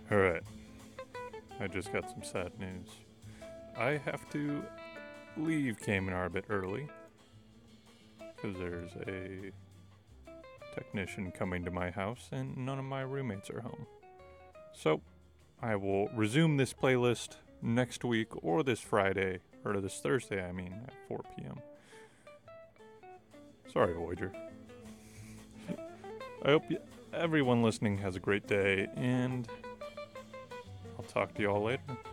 Alright, I just got some sad news. I have to leave Caymanar a bit early because there's a technician coming to my house and none of my roommates are home. So, I will resume this playlist next week or this Friday, or this Thursday, I mean, at 4 p.m. Sorry, Voyager. I hope everyone listening has a great day, and I'll talk to you all later.